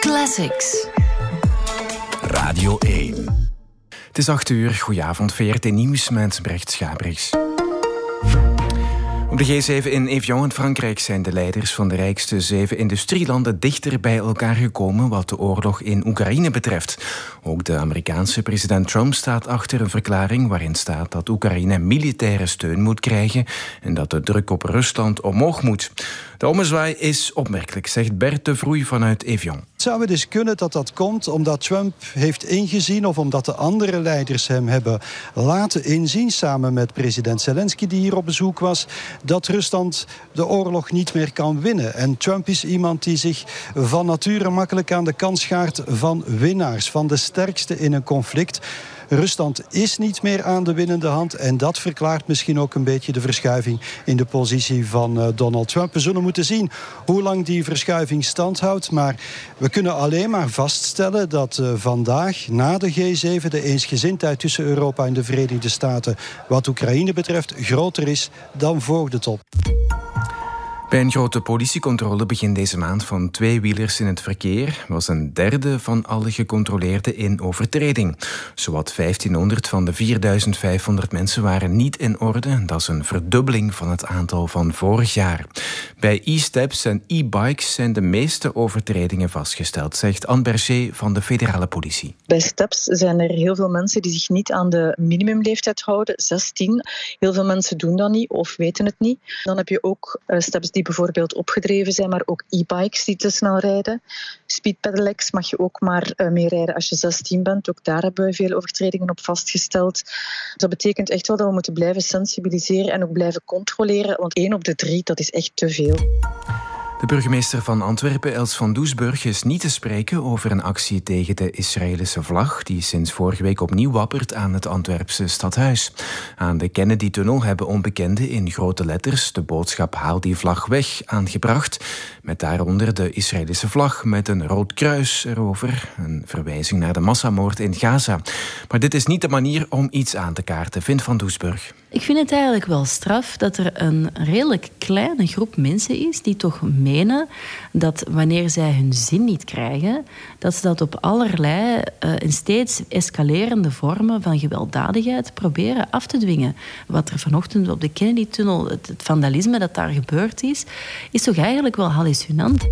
Classics. Radio 1. Het is 8:00. Goedenavond, VRT Nieuws met Brecht Schabriks. Op de G7 in Evian in Frankrijk zijn de leiders van de rijkste 7 industrielanden dichter bij elkaar gekomen wat de oorlog in Oekraïne betreft. Ook de Amerikaanse president Trump staat achter een verklaring waarin staat dat Oekraïne militaire steun moet krijgen en dat de druk op Rusland omhoog moet. De ommezwaai is opmerkelijk, zegt Bert de Vroei vanuit Evian. Zou het dus kunnen dat dat komt omdat Trump heeft ingezien of omdat de andere leiders hem hebben laten inzien, samen met president Zelensky die hier op bezoek was, dat Rusland de oorlog niet meer kan winnen. En Trump is iemand die zich van nature makkelijk aan de kant schaart van winnaars, van de sterkste in een conflict. Rusland is niet meer aan de winnende hand en dat verklaart misschien ook een beetje de verschuiving in de positie van Donald Trump. We zullen moeten zien hoe lang die verschuiving stand houdt, maar we kunnen alleen maar vaststellen dat vandaag na de G7 de eensgezindheid tussen Europa en de Verenigde Staten wat Oekraïne betreft groter is dan voor de top. Bij een grote politiecontrole begin deze maand van tweewielers in het verkeer was een derde van alle gecontroleerden in overtreding. Zowat 1500 van de 4500 mensen waren niet in orde. Dat is een verdubbeling van het aantal van vorig jaar. Bij e-steps en e-bikes zijn de meeste overtredingen vastgesteld, zegt Anne Berger van de federale politie. Bij steps zijn er heel veel mensen die zich niet aan de minimumleeftijd houden, 16. Heel veel mensen doen dat niet of weten het niet. Dan heb je ook steps die bijvoorbeeld opgedreven zijn, maar ook e-bikes die te snel rijden. Speedpedelecs mag je ook maar mee rijden als je 16 bent. Ook daar hebben we veel overtredingen op vastgesteld. Dus dat betekent echt wel dat we moeten blijven sensibiliseren en ook blijven controleren, want 1 op de 3, dat is echt te veel. De burgemeester van Antwerpen, Els van Doesburg, is niet te spreken over een actie tegen de Israëlische vlag die sinds vorige week opnieuw wappert aan het Antwerpse stadhuis. Aan de Kennedy-tunnel hebben onbekenden in grote letters de boodschap "Haal die vlag weg" aangebracht, met daaronder de Israëlische vlag met een rood kruis erover, een verwijzing naar de massamoord in Gaza. Maar dit is niet de manier om iets aan te kaarten, vindt Van Doesburg. Ik vind het eigenlijk wel straf dat er een redelijk kleine groep mensen is die toch menen dat wanneer zij hun zin niet krijgen, dat ze dat op allerlei en steeds escalerende vormen van gewelddadigheid proberen af te dwingen. Wat er vanochtend op de Kennedy-tunnel, het vandalisme dat daar gebeurd is toch eigenlijk wel hallucinant.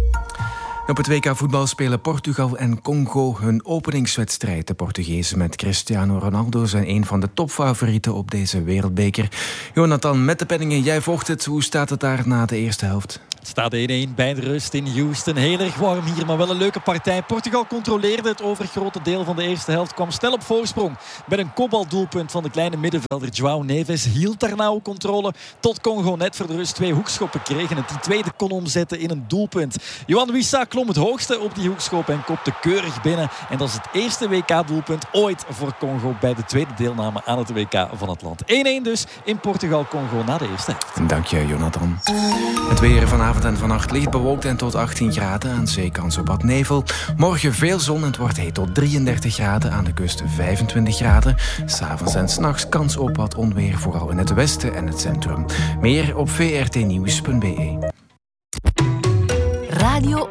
Op het WK voetbal spelen Portugal en Congo hun openingswedstrijd. De Portugezen met Cristiano Ronaldo zijn een van de topfavorieten op deze wereldbeker. Jonathan, met de penningen, jij volgt het. Hoe staat het daar na de eerste helft? Het staat 1-1 bij de rust in Houston. Heel erg warm hier, maar wel een leuke partij. Portugal controleerde het overgrote deel van de eerste helft. Kwam snel op voorsprong met een kopbaldoelpunt van de kleine middenvelder João Neves. Hield daarna ook controle tot Congo net voor de rust 2 hoekschoppen kreeg. En het die tweede kon omzetten in een doelpunt. Johan Wissa klom het hoogste op die hoekschop en kopte keurig binnen. En dat is het eerste WK-doelpunt ooit voor Congo bij de tweede deelname aan het WK van het land. 1-1 dus in Portugal-Congo na de eerste helft. Dank je, Jonathan. Het weer vanavond en vannacht licht bewolkt en tot 18 graden. Aan zee kans op wat nevel. Morgen veel zon en het wordt heet tot 33 graden. Aan de kust 25 graden. 's Avonds en 's nachts kans op wat onweer, vooral in het westen en het centrum. Meer op vrtnieuws.be. Radio